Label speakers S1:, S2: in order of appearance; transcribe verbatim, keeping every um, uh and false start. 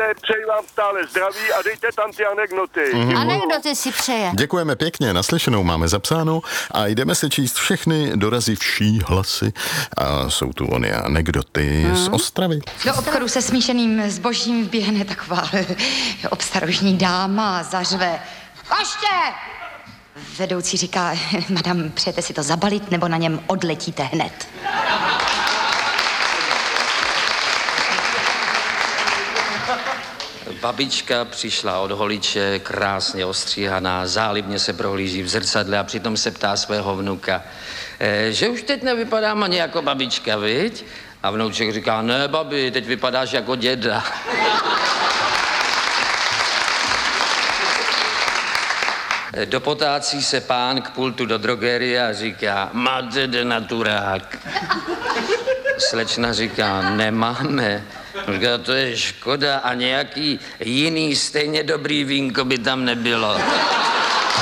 S1: mějte, přeji vám stále zdraví a dejte tam ty anekdoty.
S2: Mm-hmm.
S3: Anekdoty si přeje.
S2: Děkujeme pěkně, naslyšenou máme zapsáno a jdeme se číst všechny dorazivší hlasy. A jsou tu ony anekdoty mm. z Ostravy.
S4: Do obchodu se smíšeným zbožím vběhne taková obstarožní dáma a zařve: Koště! Vedoucí říká: Madam, přejete si to zabalit, nebo na něm odletíte hned?
S5: Babička přišla od holiče, krásně ostříhaná, zálibně se prohlíží v zrcadle a přitom se ptá svého vnuka, e, že už teď nevypadám ani jako babička, viď? A vnouček říká: ne, babi, teď vypadáš jako děda. Dopotácí se pán k pultu do drogerie a říká: máte denaturák? Slečna říká: nemáme. Říká: to je škoda a nějaký jiný stejně dobrý vínko by tam nebylo.